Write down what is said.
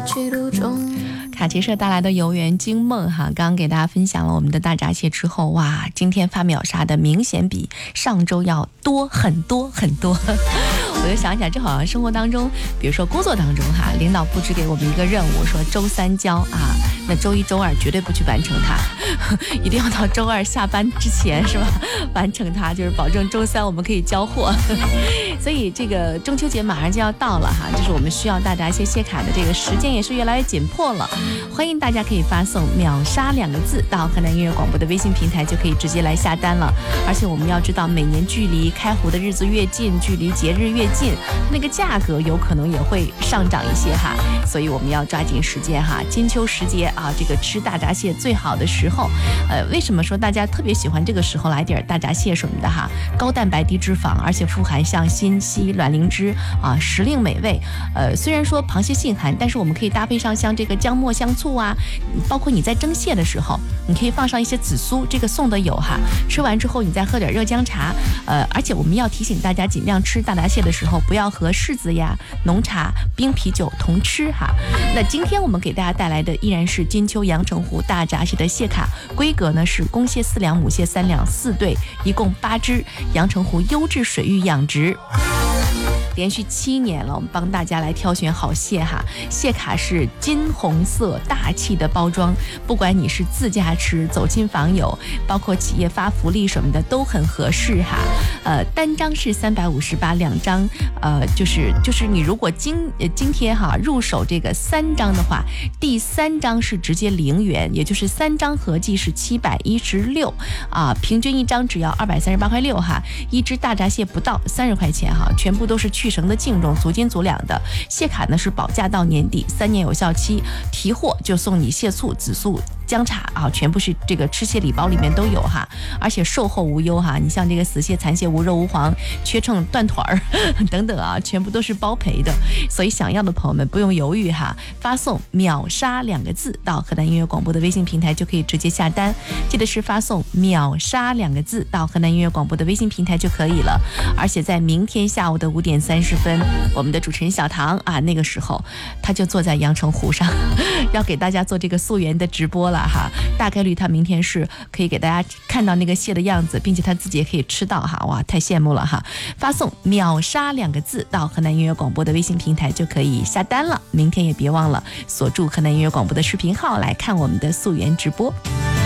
卡其社带来的游园惊梦哈，刚刚给大家分享了我们的大闸蟹之后，哇，今天发秒杀的明显比上周要多很多很多。我就想想，这好像生活当中，比如说工作当中哈，领导布置给我们一个任务，说周三交啊，那周一周二绝对不去完成它，一定要到周二下班之前是吧，完成它，就是保证周三我们可以交货。所以这个中秋节马上就要到了哈，就是我们需要大闸蟹蟹卡的这个时间也是越来越紧迫了。欢迎大家可以发送秒杀2个字到河南音乐广播的微信平台，就可以直接来下单了。而且我们要知道，每年距离开湖的日子越近，距离节日越近，那个价格有可能也会上涨一些哈。所以我们要抓紧时间哈，金秋时节啊，这个吃大闸蟹最好的时候。为什么说大家特别喜欢这个时候来点大闸蟹什么的哈？高蛋白低脂肪，而且富含像锌、硒、卵磷脂啊，时令美味。虽然说螃蟹性寒，但是我们可以搭配上像这个姜末香醋啊，包括你在蒸蟹的时候，你可以放上一些紫苏，这个送的有哈。吃完之后你再喝点热姜茶，而且我们要提醒大家，尽量吃大闸蟹的时候不要和柿子呀、浓茶、冰啤酒同吃哈。那今天我们给大家带来的依然是金秋阳澄湖大闸蟹的蟹卡，规格呢是公蟹4两，母蟹3两，4对，一共8只，阳澄湖优质水域养殖。连续7年了，我们帮大家来挑选好蟹哈。蟹卡是金红色大气的包装，不管你是自家吃、走亲访友，包括企业发福利什么的都很合适哈。单张是358，两张就是你如果今天哈入手这个3张的话，第3张是直接0元，也就是3张合计是716啊，平均1张只要238块6哈。一只大闸蟹不到30块钱哈，全部都是去绳的净重，足斤足两的。蟹卡呢是保价到年底，3年有效期，提货就送你蟹醋、紫苏、姜茶啊，全部是这个吃蟹礼包里面都有哈，而且售后无忧哈。你像这个死蟹、残蟹、无肉无黄、缺秤、断腿儿等等啊，全部都是包赔的。所以想要的朋友们不用犹豫哈，发送秒杀2个字到河南音乐广播的微信平台就可以直接下单。记得是发送秒杀2个字到河南音乐广播的微信平台就可以了。而且在明天下午的5点30分，我们的主持人小唐啊，那个时候他就坐在阳澄湖上，要给大家做这个溯源的直播了哈。大概率他明天是可以给大家看到那个蟹的样子，并且他自己也可以吃到哈，哇，太羡慕了哈！发送秒杀2个字到河南音乐广播的微信平台就可以下单了。明天也别忘了锁住河南音乐广播的视频号来看我们的溯源直播。